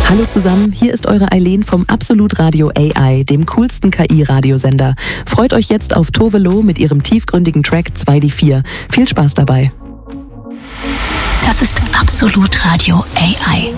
Hallo zusammen, hier ist eure Eileen vom Absolut Radio AI, dem coolsten KI-Radiosender. Freut euch jetzt auf Tove Lo mit ihrem tiefgründigen Track 2die4. Viel Spaß dabei. Das ist Absolut Radio AI.